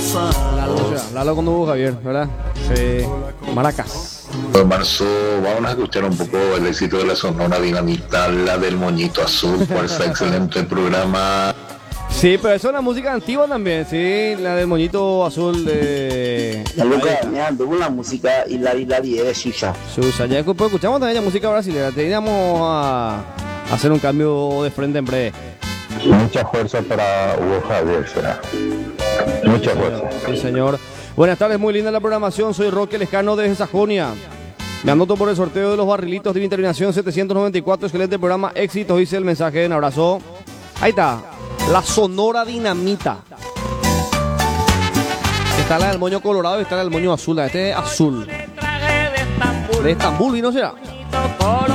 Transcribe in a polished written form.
Lalo con Hugo Javier, ¿verdad? Sí. Maracas. En marzo vamos a escuchar un poco el éxito de la Sonora Dinamita, la del Moñito Azul, por ese excelente programa. Sí, pero eso es una música antigua también, sí, la del Moñito Azul de... Me anduvo la música y la de Xuxa. Xuxa, ya escuchamos también la música brasileña, teníamos a hacer un cambio de frente en breve. Mucha fuerza para Hugo Javier, será. Mucha fuerza. Sí, señor. Buenas tardes, muy linda la programación. Soy Roque Lescano desde Sajonia. Me anoto por el sorteo de los barrilitos de Terminación 794. Excelente programa, éxitos, dice el mensaje. Un abrazo. Ahí está, la Sonora Dinamita. Está la del moño colorado y está la del moño azul. Este es azul. De Estambul, ¿y no será?